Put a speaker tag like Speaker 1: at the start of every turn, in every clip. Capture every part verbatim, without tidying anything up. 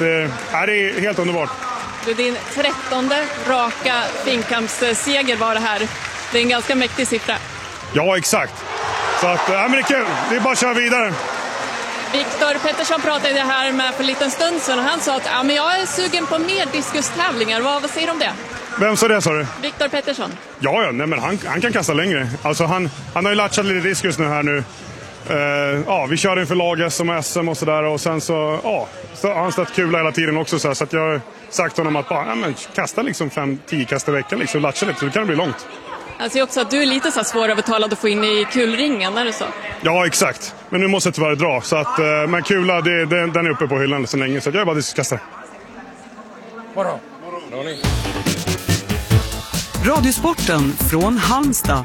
Speaker 1: det, ja, det är helt underbart.
Speaker 2: Du, din trettonde raka finkampsseger var det här. Det är en ganska mäktig siffra.
Speaker 1: Ja, exakt. Så att, ja, men det är kul. Det är bara att köra vidare.
Speaker 2: Viktor Pettersson pratade här med för en liten stund sedan och han sa att ja, men jag är sugen på mer diskustävlingar. Vad, vad säger du om det?
Speaker 1: Vem sa det, sa du?
Speaker 2: Viktor Pettersson.
Speaker 1: Ja, ja nej, men han, han kan kasta längre. Alltså, han, han har ju latchat lite diskus nu här nu. Uh, ja, vi körde inför lag som S M och sådär. Och sen så, ja, så har han stått kula hela tiden också. Så, här, så att jag har sagt honom att bara, ja, men kasta liksom fem tio kast i veckan. Liksom, latcha lite, så det kan bli långt.
Speaker 2: Jag ser också att du är lite så svårövertalad att få in i kulringen, är det så?
Speaker 1: Ja, exakt. Men nu måste jag tyvärr dra. Så att, uh, men kula, det, det, den är uppe på hyllan så länge. Så jag är bara diskuskastare.
Speaker 3: Morgon.
Speaker 4: Morgon.
Speaker 5: Radiosporten från Halmstad.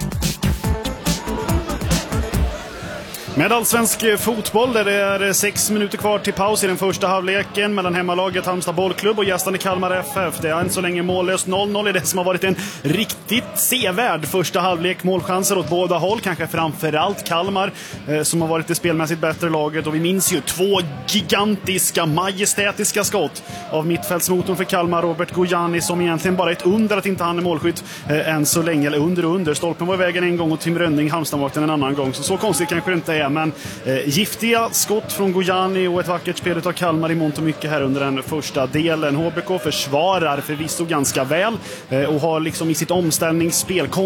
Speaker 6: Med allsvensk fotboll där det är sex minuter kvar till paus i den första halvleken mellan hemmalaget Halmstad bollklubb och gästande Kalmar F F. Det är än så länge mållöst noll noll i det som har varit en riktigt sevärd första halvlek. Målchanser åt båda håll, kanske framförallt Kalmar eh, som har varit det spelmässigt bättre laget. Och vi minns ju två gigantiska, majestätiska skott av mittfältsmotorn för Kalmar, Robert Gojani, som egentligen bara är ett under att inte han är målskytt eh, än så länge. Eller under och under. Stolpen var i vägen en gång och Tim Rönning, Halmstadvakten, en annan gång. Så så konstigt kanske det inte är. Men eh, giftiga skott från Gojani och ett vackert spel av Kalmar i mångt och mycket här under den första delen. H B K försvarar förvisso ganska väl eh, och har liksom i sitt omställningsspel